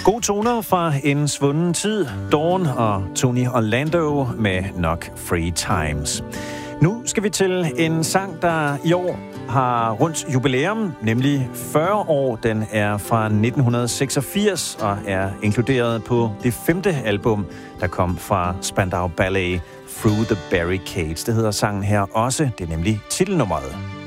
Gode toner fra en svunden tid. Dawn og Tony Orlando med Nok Free Times. Nu skal vi til en sang, der i år har rundt jubilæum, nemlig 40 år. Den er fra 1986 og er inkluderet på det 5. album, der kom fra Spandau Ballet, Through the Barricades. Det hedder sangen her også. Det er nemlig titelnummeret.